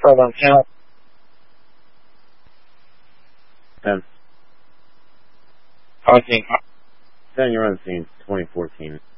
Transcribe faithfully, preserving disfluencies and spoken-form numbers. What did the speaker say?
Hold on, count. ten. On scene. ten, you're on scene. twenty fourteen.